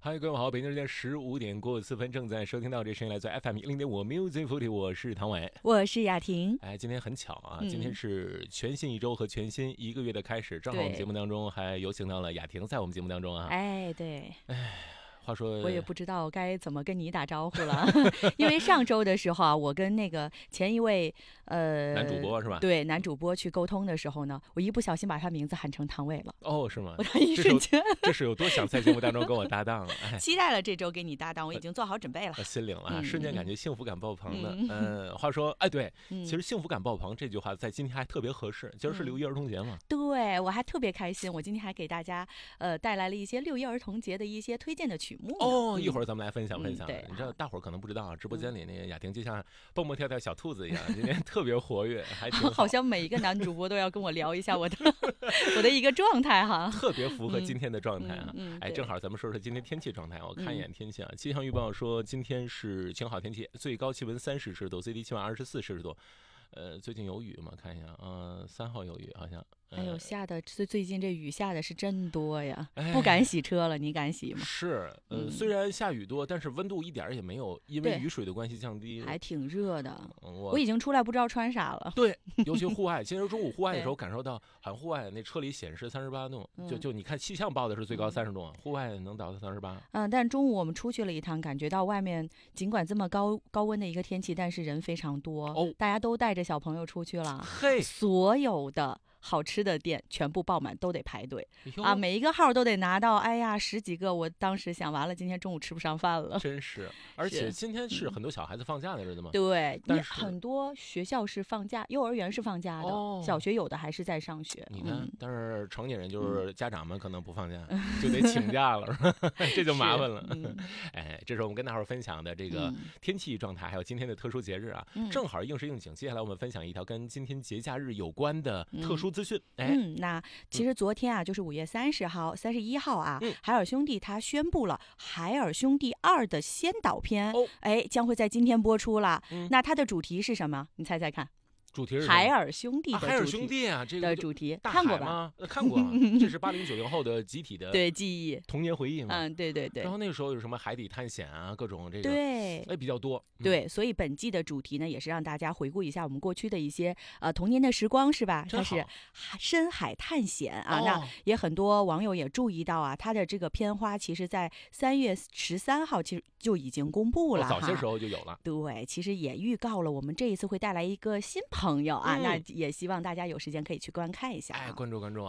嗨，各位好，北京时间15点过4分，正在收听到这声音来自 FM 100.5 Music Fruity， 我是唐伟， 我是雅婷。 哎，今天很巧啊，今天是全新一周和全新一个月的开始，正好我们节目当中还有请到了雅婷在我们节目当中啊。 哎，对。 话说我也不知道该怎么跟你打招呼了，因为上周的时候啊，我跟那个前一位男主播是吧？ 对，男主播去沟通的时候呢，我一不小心把他名字喊成唐伟了。 哦，是吗？ 我一瞬间这是有多想在节目当中跟我搭档了？哎， 期待了这周给你搭档，我已经做好准备了， 心领了，瞬间感觉幸福感爆棚的。话说，哎，对，其实幸福感爆棚这句话在今天还特别合适，今儿是6一儿童节嘛。 对，我还特别开心，我今天还给大家带来了一些6一儿童节的一些推荐的曲目哦，一会儿咱们来分享分享。 对， 你知道大伙儿可能不知道啊，直播间里那个雅婷就像蹦蹦跳跳小兔子一样，今天特别活跃，还挺好像每一个男主播都要跟我聊一下我的一个状态哈， 特别符合今天的状态啊。哎，正好咱们说说今天天气状态。我看一眼天气啊，气象预报说今天是晴好天气，最高气温30摄氏度，最低气温24摄氏度。最近有雨吗？看一下，3号有雨好像。 哎呦，下的最近这雨下的是真多呀， 哎， 不敢洗车了，你敢洗吗？ 是，虽然下雨多，但是温度一点也没有因为雨水的关系降低， 还挺热的。 我已经出来不知道穿啥了。 对，尤其户外，今天中午户外的时候感受到，好像户外那车里显示38度，就你看气象报的是最高30度，户外能达到38。 但中午我们出去了一趟，感觉到外面尽管这么高温的一个天气，但是人非常多，大家都带着小朋友出去了，所有的好吃的店全部爆满，都得排队啊！每一个号都得拿到，哎呀，10几个。我当时想完了，今天中午吃不上饭了。 真是，而且今天是很多小孩子放假的日子吗？ 对，但是很多学校是放假，幼儿园是放假的，小学有的还是在上学。 你看，但是成年人就是家长们可能不放假，就得请假了，这就麻烦了。哎，这是我们跟大伙儿分享的这个天气状态，还有今天的特殊节日啊，正好应时应景。接下来我们分享一条跟今天节假日有关的特殊资讯。 那其实昨天啊，就是5月30号、31号啊，海尔兄弟他宣布了《海尔兄弟2》的先导片，将会在今天播出了。那它的主题是什么？你猜猜看。 主题是海尔兄弟的主题， 海尔兄弟啊，这个的主题看过吧？ 看过，这是80、90后的集体的对记忆、 童年回忆嘛。 对对对。 然后那个时候有什么海底探险啊，各种这个对， 比较多。 对，所以本季的主题呢，也是让大家回顾一下我们过去的一些童年的时光，是吧？它是深海探险啊。那也很多网友也注意到啊，它的这个片花其实在3月13号其实就已经公布了， 早些时候就有了。 对，其实也预告了我们这一次会带来一个新朋友啊。那也希望大家有时间可以去观看一下。 关注。